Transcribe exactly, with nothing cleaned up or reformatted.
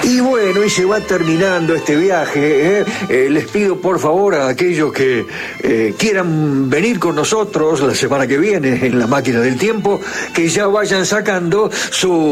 Y bueno, y se va terminando este viaje. ¿eh? Eh, les pido por favor a aquellos que eh, quieran venir con nosotros la semana que viene en la máquina del tiempo, que ya vayan sacando su